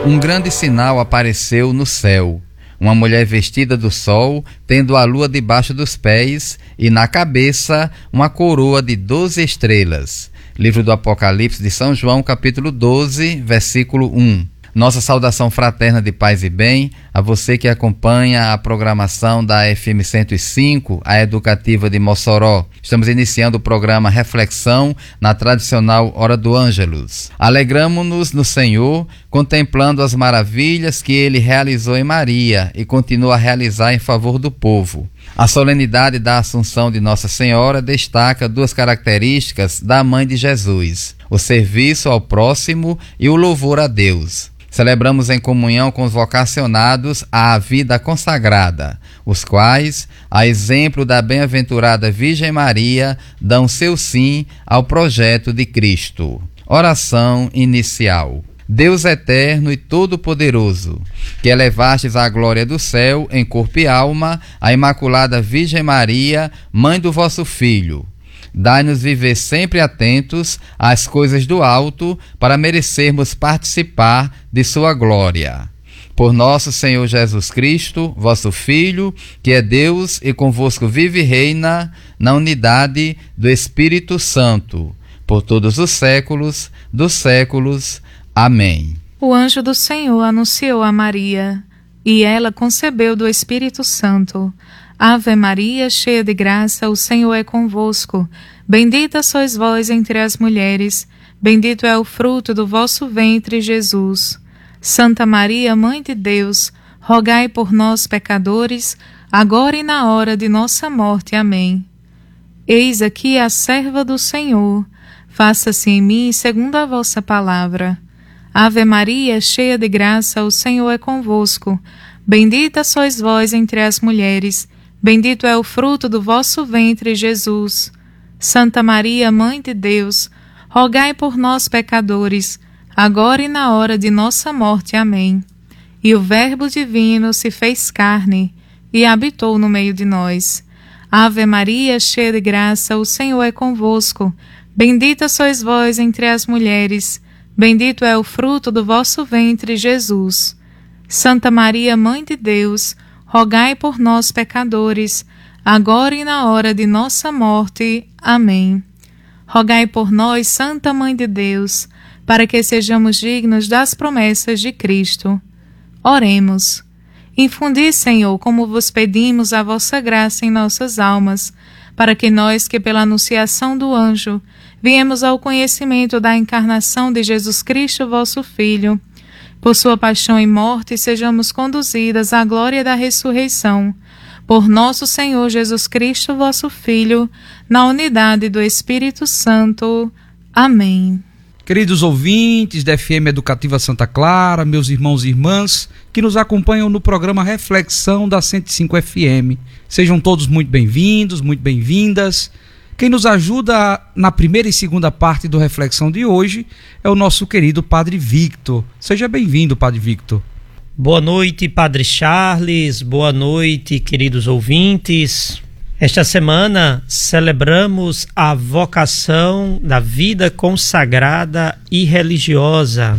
Um grande sinal apareceu no céu. Uma mulher vestida do sol, tendo a lua debaixo dos pés e na cabeça uma coroa de 12 estrelas. Livro do Apocalipse de São João, capítulo 12, versículo 1. Nossa saudação fraterna de paz e bem a você que acompanha a programação da FM 105, a educativa de Mossoró. Estamos iniciando o programa Reflexão na tradicional Hora do Ângelus. Alegramo-nos no Senhor, contemplando as maravilhas que Ele realizou em Maria e continua a realizar em favor do povo. A solenidade da Assunção de Nossa Senhora destaca duas características da Mãe de Jesus: o serviço ao próximo e o louvor a Deus. Celebramos em comunhão com os vocacionados à vida consagrada, os quais, a exemplo da bem-aventurada Virgem Maria, dão seu sim ao projeto de Cristo. Oração inicial. Deus eterno e todo-poderoso, que elevastes à glória do céu, em corpo e alma, a Imaculada Virgem Maria, Mãe do vosso Filho, dai-nos viver sempre atentos às coisas do alto, para merecermos participar de sua glória. Por nosso Senhor Jesus Cristo, vosso Filho, que é Deus e convosco vive e reina, na unidade do Espírito Santo, por todos os séculos dos séculos. Amém. O anjo do Senhor anunciou a Maria, e ela concebeu do Espírito Santo. Ave Maria, cheia de graça, o Senhor é convosco. Bendita sois vós entre as mulheres, bendito é o fruto do vosso ventre, Jesus. Santa Maria, Mãe de Deus, rogai por nós, pecadores, agora e na hora de nossa morte. Amém. Eis aqui a serva do Senhor, faça-se em mim segundo a vossa palavra. Ave Maria, cheia de graça, o Senhor é convosco. Bendita sois vós entre as mulheres, bendito é o fruto do vosso ventre, Jesus. Santa Maria, Mãe de Deus, rogai por nós, pecadores, agora e na hora de nossa morte. Amém. E o Verbo divino se fez carne e habitou no meio de nós. Ave Maria, cheia de graça, o Senhor é convosco. Bendita sois vós entre as mulheres, bendito é o fruto do vosso ventre, Jesus. Santa Maria, Mãe de Deus, rogai por nós, pecadores, agora e na hora de nossa morte. Amém. Rogai por nós, Santa Mãe de Deus, para que sejamos dignos das promessas de Cristo. Oremos. Infundi, Senhor, como vos pedimos, a vossa graça em nossas almas, para que nós, que pela anunciação do anjo viemos ao conhecimento da encarnação de Jesus Cristo, vosso Filho, por sua paixão e morte, sejamos conduzidas à glória da ressurreição. Por nosso Senhor Jesus Cristo, vosso Filho, na unidade do Espírito Santo. Amém. Queridos ouvintes da FM Educativa Santa Clara, meus irmãos e irmãs que nos acompanham no programa Reflexão da 105 FM, sejam todos muito bem-vindos, muito bem-vindas. Quem nos ajuda na primeira e segunda parte do Reflexão de hoje é o nosso querido Padre Victor. Seja bem-vindo, Padre Victor. Boa noite, Padre Charles. Boa noite, queridos ouvintes. Esta semana celebramos a vocação da vida consagrada e religiosa.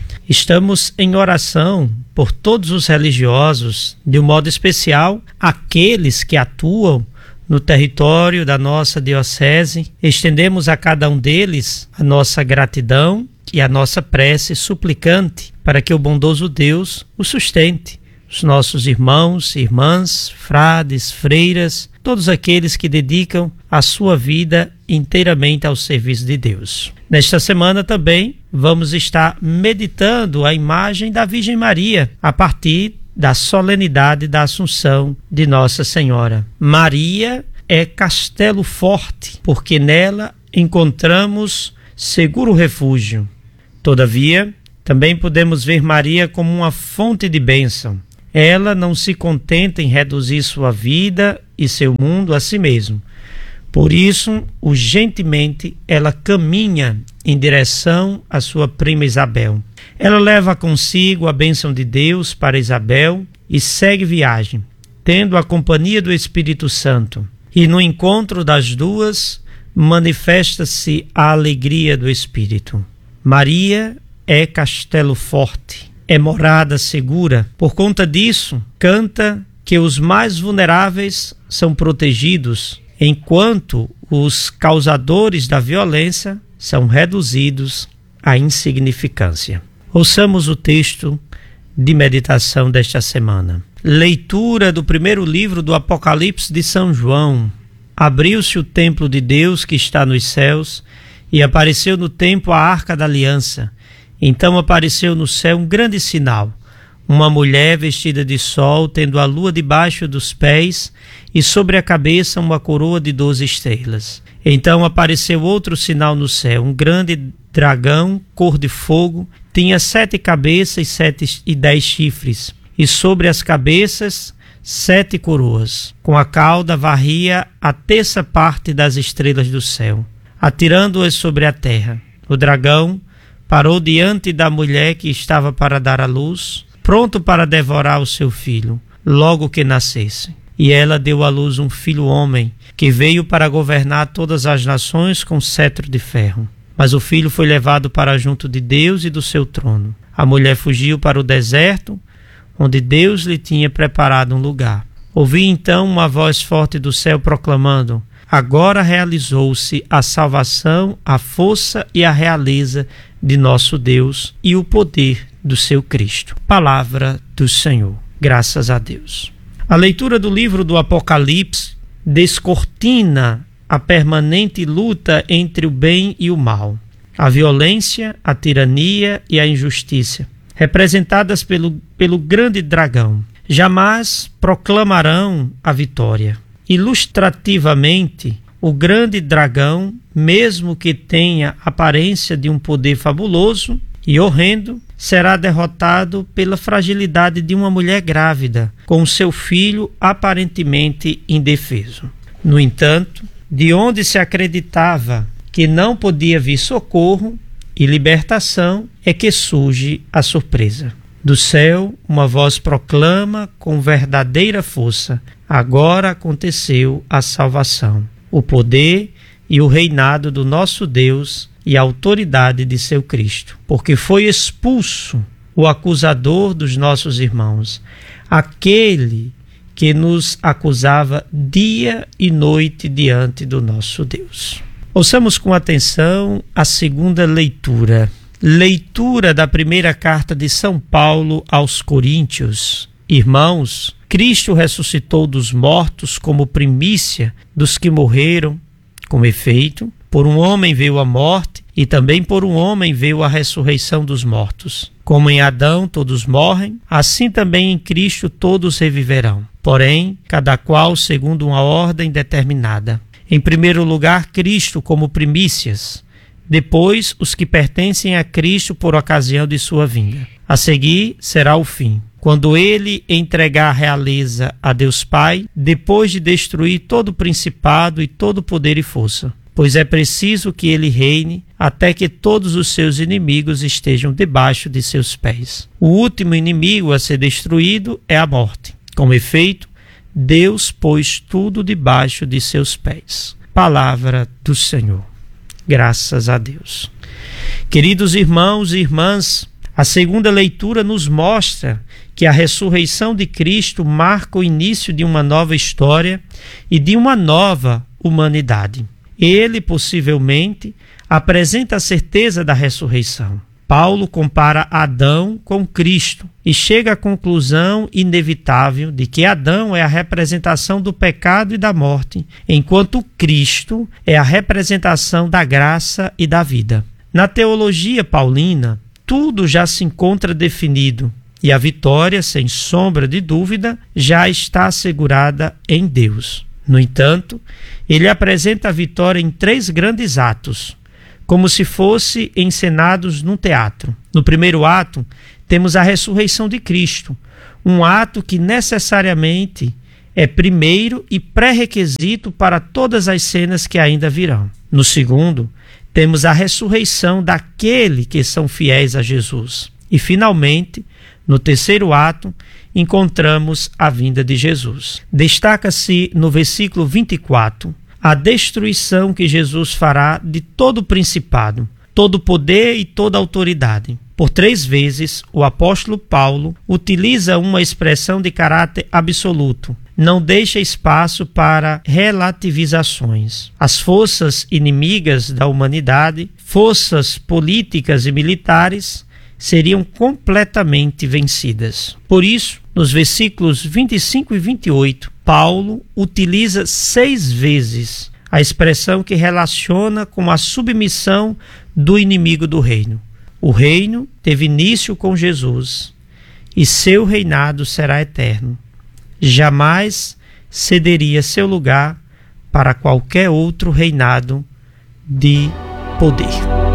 Estamos em oração por todos os religiosos, de um modo especial aqueles que atuam no território da nossa diocese. Estendemos a cada um deles a nossa gratidão e a nossa prece suplicante para que o bondoso Deus o sustente. Os nossos irmãos, irmãs, frades, freiras, todos aqueles que dedicam a sua vida inteiramente ao serviço de Deus. Nesta semana também vamos estar meditando a imagem da Virgem Maria a partir da solenidade da Assunção de Nossa Senhora. Maria é castelo forte, porque nela encontramos seguro refúgio. Todavia, também podemos ver Maria como uma fonte de bênção. Ela não se contenta em reduzir sua vida e seu mundo a si mesmo. Por isso, urgentemente, ela caminha em direção à sua prima Isabel. Ela leva consigo a bênção de Deus para Isabel e segue viagem, tendo a companhia do Espírito Santo. E no encontro das duas, manifesta-se a alegria do Espírito. Maria é castelo forte, é morada segura. Por conta disso, canta que os mais vulneráveis são protegidos, enquanto os causadores da violência são reduzidos à insignificância. Ouçamos o texto de meditação desta semana. Leitura do primeiro livro do Apocalipse de São João. Abriu-se o templo de Deus que está nos céus, e apareceu no templo a arca da aliança. Então apareceu no céu um grande sinal, uma mulher vestida de sol, tendo a lua debaixo dos pés, e sobre a cabeça uma coroa de 12 estrelas. Então apareceu outro sinal no céu, um grande dragão, cor de fogo, tinha 7 cabeças e 10 chifres, e sobre as cabeças 7 coroas. Com a cauda varria a terça parte das estrelas do céu, atirando-as sobre a terra. O dragão parou diante da mulher que estava para dar à luz, pronto para devorar o seu filho, logo que nascesse. E ela deu à luz um filho homem, que veio para governar todas as nações com cetro de ferro. Mas o filho foi levado para junto de Deus e do seu trono. A mulher fugiu para o deserto, onde Deus lhe tinha preparado um lugar. Ouvi então uma voz forte do céu proclamando: agora realizou-se a salvação, a força e a realeza de nosso Deus e o poder do seu Cristo. Palavra do Senhor. Graças a Deus. A leitura do livro do Apocalipse descortina a permanente luta entre o bem e o mal, a violência, a tirania e a injustiça, representadas pelo grande dragão. Jamais proclamarão a vitória. Ilustrativamente, o grande dragão, mesmo que tenha aparência de um poder fabuloso e horrendo, será derrotado pela fragilidade de uma mulher grávida, com seu filho aparentemente indefeso. No entanto, de onde se acreditava que não podia vir socorro e libertação, é que surge a surpresa. Do céu, uma voz proclama com verdadeira força: agora aconteceu a salvação, o poder e o reinado do nosso Deus e a autoridade de seu Cristo, porque foi expulso o acusador dos nossos irmãos, aquele que nos acusava dia e noite diante do nosso Deus. Ouçamos com atenção a segunda leitura. Leitura da primeira carta de São Paulo aos Coríntios. Irmãos, Cristo ressuscitou dos mortos como primícia dos que morreram. Com efeito, por um homem veio a morte, e também por um homem veio a ressurreição dos mortos. Como em Adão todos morrem, assim também em Cristo todos reviverão. Porém, cada qual segundo uma ordem determinada. Em primeiro lugar, Cristo como primícias. Depois, os que pertencem a Cristo por ocasião de sua vinda. A seguir, será o fim, quando ele entregar a realeza a Deus Pai, depois de destruir todo o principado e todo o poder e força. Pois é preciso que ele reine até que todos os seus inimigos estejam debaixo de seus pés. O último inimigo a ser destruído é a morte. Com efeito, Deus pôs tudo debaixo de seus pés. Palavra do Senhor. Graças a Deus. Queridos irmãos e irmãs, a segunda leitura nos mostra que a ressurreição de Cristo marca o início de uma nova história e de uma nova humanidade. Ele, possivelmente, apresenta a certeza da ressurreição. Paulo compara Adão com Cristo e chega à conclusão inevitável de que Adão é a representação do pecado e da morte, enquanto Cristo é a representação da graça e da vida. Na teologia paulina, tudo já se encontra definido e a vitória, sem sombra de dúvida, já está assegurada em Deus. No entanto, ele apresenta a vitória em 3 grandes atos, como se fosse encenados num teatro. No primeiro ato, temos a ressurreição de Cristo, um ato que necessariamente é primeiro e pré-requisito para todas as cenas que ainda virão. No segundo, temos a ressurreição daquele que são fiéis a Jesus. E, finalmente, no terceiro ato, encontramos a vinda de Jesus. Destaca-se no versículo 24 a destruição que Jesus fará de todo o principado, todo poder e toda autoridade. Por 3 vezes, o apóstolo Paulo utiliza uma expressão de caráter absoluto. Não deixa espaço para relativizações. As forças inimigas da humanidade, forças políticas e militares, seriam completamente vencidas. Por isso, nos versículos 25 e 28, Paulo utiliza 6 vezes a expressão que relaciona com a submissão do inimigo do reino. O reino teve início com Jesus e seu reinado será eterno. Jamais cederia seu lugar para qualquer outro reinado de poder.